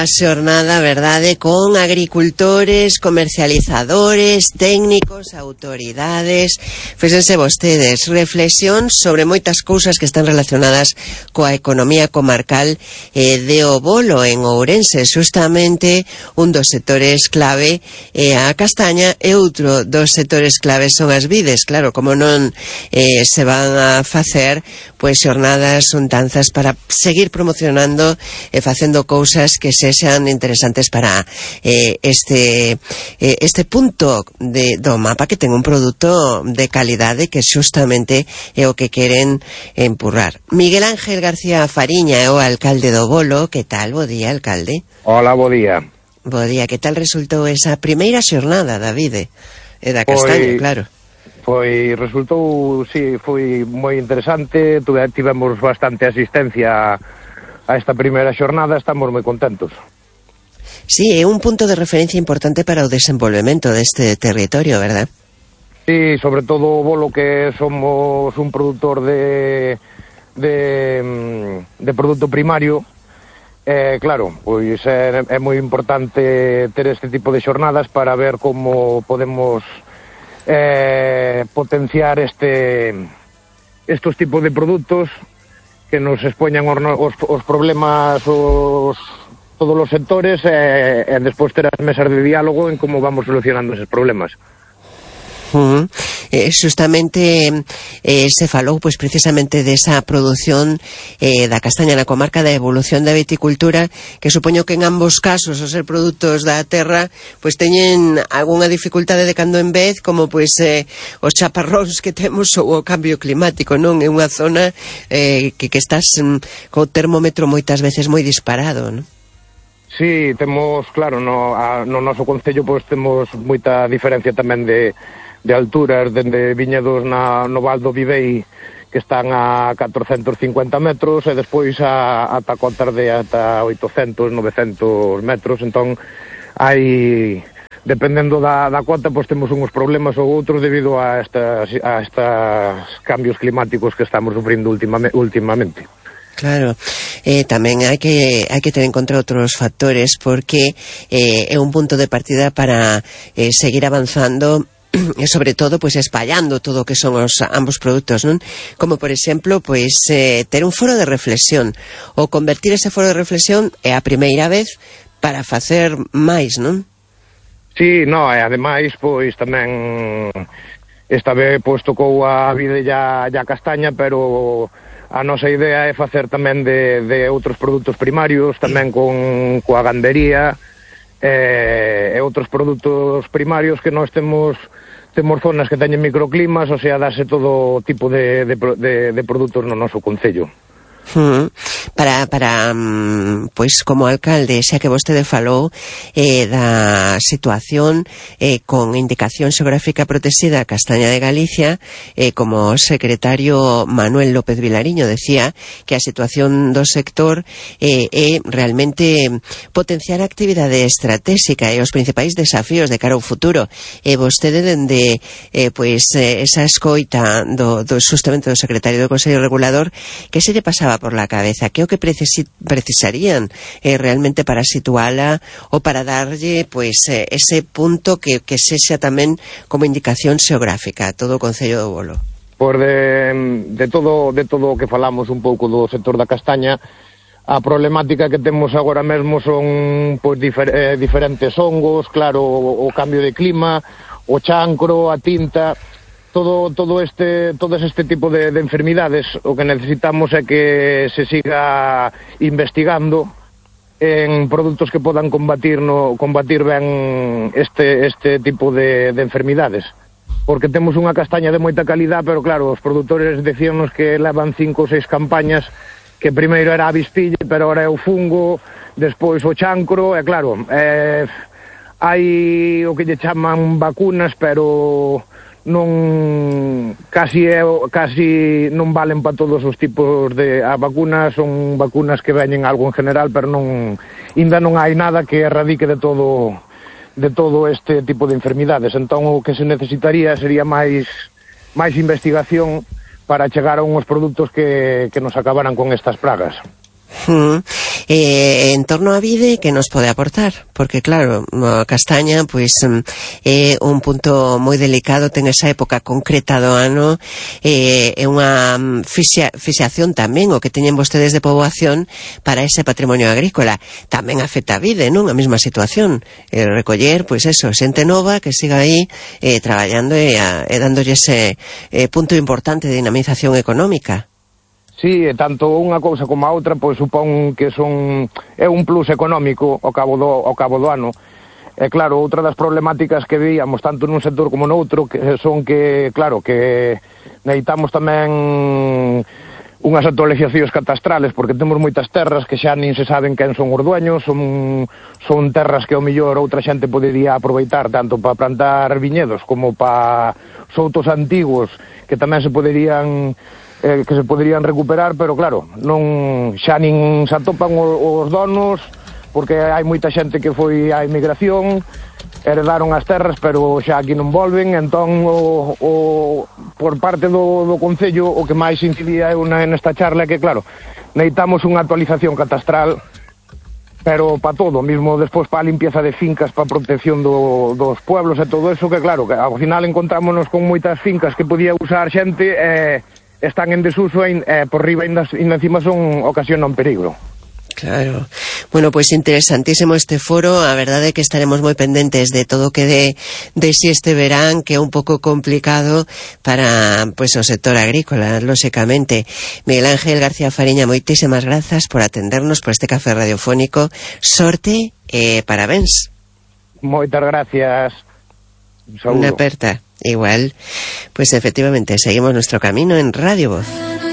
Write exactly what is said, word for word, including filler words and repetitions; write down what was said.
unha xornada, verdade, con agricultores, comercializadores, técnicos, autoridades. Fíxense vostedes, reflexión sobre moitas cousas que están relacionadas coa economía comarcal eh, de O Bolo en Ourense. Justamente un dos sectores clave é a castaña e outro dos sectores claves son as vides. Claro, como non eh, se van a facer pois xornadas untanzas para seguir promocionando e facendo cousas que sexan interesantes para eh, este eh, este punto de, do mapa, que ten un produto de calidade que xustamente é o que queren empurrar. Miguel Ángel García Fariña é o alcalde do Bolo. Que tal? Bo día, alcalde. Hola, bo día. Bo día. Que tal resultou esa primeira xornada, Davide? E da castaña, foi, claro. Foi, resultou, sí, foi moi interesante. Tuve, tivemos bastante asistencia a esta primeira xornada, estamos moi contentos. Sí, é un punto de referencia importante para o desenvolvemento deste territorio, verdad? Sí, sobre todo o Bolo, que somos un produtor de de, de produto primario. Eh, claro, pois é, é moi importante ter este tipo de xornadas para ver como podemos eh, potenciar este estos tipos de produtos que nos expoñan os, os, os problemas os, todos os sectores e, e despois ter as mesas de diálogo en como vamos solucionando eses problemas. Uh-huh. Eh, justamente eh, se falou pois precisamente desa produción eh, da castaña na comarca, da evolución da viticultura, que supoño que en ambos casos os ser produtos da terra pois teñen algunha dificultade de cando en vez, como pois eh, os chaparróns que temos ou o cambio climático, non? É unha zona eh, que, que estás mm, co termómetro moitas veces moi disparado, non? Sí, temos, claro, no, a, no noso concello pois temos moita diferencia tamén de de alturas, dende viñedos na, no Val do Vivei, que están a catrocentos cincuenta metros, e despois a, ata contar de ata oitocentos, novecentos metros. Entón, hai, dependendo da, da cota, pois temos uns problemas ou outros debido a estas, a estos cambios climáticos que estamos sufrindo ultimamente. últimamente. Claro, eh, tamén hai que hai que ter en conta outros factores, porque eh, é un punto de partida para eh, seguir avanzando e sobre todo pois espallando todo o que son os ambos produtos, non? Como por exemplo, pois eh, ter un foro de reflexión, ou convertir ese foro de reflexión é a primeira vez para facer máis, non? Sí, no, e ademais pois tamén esta vez pois tocou a vide ya, ya castaña, pero a nosa idea é facer tamén de, de outros produtos primarios, tamén con coa gandería e, e outros produtos primarios que nós temos temos zonas que teñen microclimas, o sea, dase todo tipo de, de, de, de produtos no noso concello. Hmm. Para, para pois como alcalde, xa que vostede falou eh, da situación eh, con indicación xeográfica protexida Castaña de Galicia, eh, como o secretario Manuel López Vilariño decía que a situación do sector eh, é realmente potenciar a actividade estratégica e os principais desafíos de cara ao futuro. E vostede dende eh, pois eh, esa escoita do, do justamente do secretario do Consello Regulador, que se lle pasaba por la cabeza? Que é o que precis precisarían eh, realmente para situala ou para darlle pois eh, ese punto que, que sexa tamén como indicación xeográfica a todo o Concello do Bolo? Pois de, de todo de todo o que falamos un pouco do sector da castaña, a problemática que temos agora mesmo son pois difer eh, diferentes hongos, claro, o, o cambio de clima, o chancro, a tinta. Todo, todo este, todo este tipo de, de enfermidades, o que necesitamos é que se siga investigando en produtos que podan combatir no combatir ben este, este tipo de, de enfermidades. Porque temos unha castaña de moita calidad, pero claro, os produtores decíanos que levan cinco ou seis campañas, que primeiro era a avispille, pero ahora é o fungo, despois o chancro, e claro, eh, hai o que lle chaman vacunas, pero non casi é, casi non valen para todos os tipos de a vacunas, son vacunas que veñen algo en general, pero non ainda non hai nada que erradique de todo de todo este tipo de enfermidades. Entón o que se necesitaría sería máis máis investigación para chegar a unhos produtos que, que nos acabaran con estas pragas. Mm. Eh, en torno a Vide, que nos pode aportar? Porque claro, a castaña pois é un punto moi delicado, ten esa época concreta do ano, eh, é unha fixia, fixación tamén o que teñen vostedes de poboación para ese patrimonio agrícola. Tamén afecta a Vide, non? A mesma situación, eh, recoller, pois eso, xente nova que siga aí eh, traballando e, a, e dándolle ese eh, punto importante de dinamización económica. Sí, e tanto unha cousa como a outra, pois supón que son é un plus económico ao cabo do ao cabo do ano. E claro, outra das problemáticas que veíamos tanto nun sector como noutro que son que, claro, que necesitamos tamén unhas actualizacións catastrales, porque temos moitas terras que xa nin se saben quen son os dueños, son son terras que ao mellor outra xente podería aproveitar tanto para plantar viñedos como para soutos antigos que tamén se poderían Eh, que se poderían recuperar, pero claro, non xa nin se atopan os, os donos, porque hai moita xente que foi á emigración, heredaron as terras, pero xa aquí non volven, entón o, o, por parte do, do Concello o que máis incidía eu nesta charla é que, claro, necesitamos unha actualización catastral, pero para todo, mismo despois para a limpieza de fincas, para a protección do, dos pueblos e todo eso, que claro, que ao final encontrámonos con moitas fincas que podía usar xente e eh, están en desuso e eh, por riba ainda, ainda encima son ocasionan peligro. Claro. Bueno, pois pues interesantísimo este foro. A verdade é que estaremos moi pendentes de todo o que de, de si este verán, que é un pouco complicado para pues, o sector agrícola, lóxicamente. Miguel Ángel García Fariña, moitísimas grazas por atendernos por este café radiofónico. Sorte e eh, parabéns. Moitas gracias. Un saludo. Unha aperta. Igual, pues efectivamente, seguimos nuestro camino en Radio Voz.